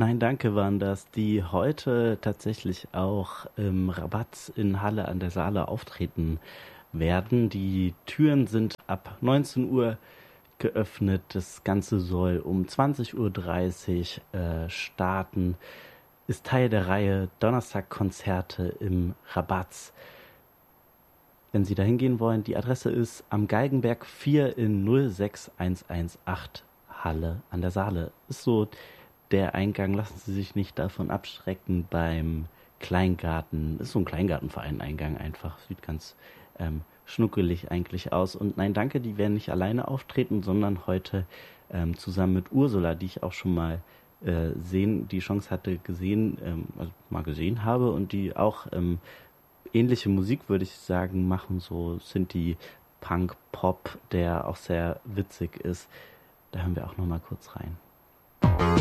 Nein, danke waren das, die heute tatsächlich auch im Rabatz in Halle an der Saale auftreten werden. Die Türen sind ab 19 Uhr geöffnet. Das Ganze soll um 20:30 Uhr starten. Ist Teil der Reihe Donnerstag-Konzerte im Rabatz. Wenn Sie da hingehen wollen, die Adresse ist am Galgenberg 4 in 06118 Halle an der Saale. Ist so der Eingang, lassen Sie sich nicht davon abschrecken beim Kleingarten. Ist so ein Kleingartenverein-Eingang einfach. Sieht ganz schnuckelig eigentlich aus. Und nein, danke, die werden nicht alleine auftreten, sondern heute zusammen mit Ursula, die ich auch schon mal die Chance hatte also mal gesehen habe und die auch ähnliche Musik, würde ich sagen, machen. So Synthie, Punk, Pop, der auch sehr witzig ist. Da hören wir auch noch mal kurz rein.